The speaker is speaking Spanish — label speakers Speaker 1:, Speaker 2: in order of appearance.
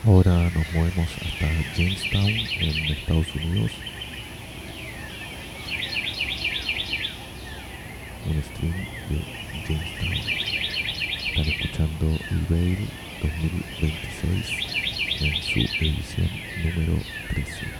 Speaker 1: Ahora nos movemos hasta Jamestown, en Estados Unidos, un stream de Jamestown. Están escuchando E-Bail 2026 en su edición número 13.